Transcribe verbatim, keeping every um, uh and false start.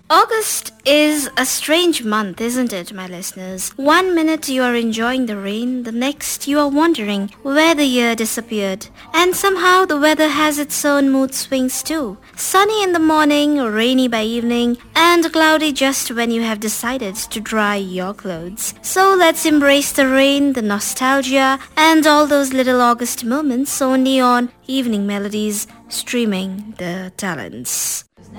August is a strange month, isn't it, my listeners? One minute you are enjoying the rain, the next you are wondering where the year disappeared. And somehow the weather has its own mood swings too. Sunny in the morning, rainy by evening, and cloudy just when you have decided to dry your clothes. So let's embrace the rain, the nostalgia, and all those little August moments only on Evening Melodies, streaming the talents.